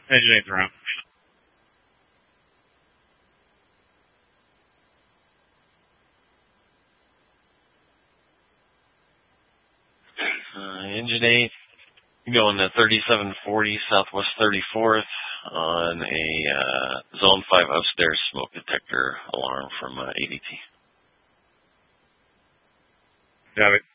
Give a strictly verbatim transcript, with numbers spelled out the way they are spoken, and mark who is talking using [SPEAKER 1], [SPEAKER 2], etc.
[SPEAKER 1] Engine eight's around.
[SPEAKER 2] Uh, engine eight, going to thirty-seven forty Southwest thirty-fourth on a uh, Zone five upstairs smoke detector alarm from uh, A D T.
[SPEAKER 1] Got it.